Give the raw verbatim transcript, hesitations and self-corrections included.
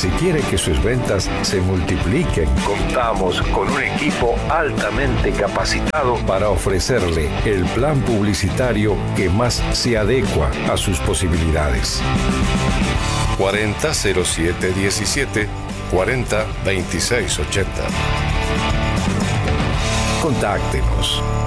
Si quiere que sus ventas se multipliquen, contamos con un equipo altamente capacitado para ofrecerle el plan publicitario que más se adecua a sus posibilidades. cuarenta cero siete diecisiete cuarenta veintiséis ochenta. Contáctenos.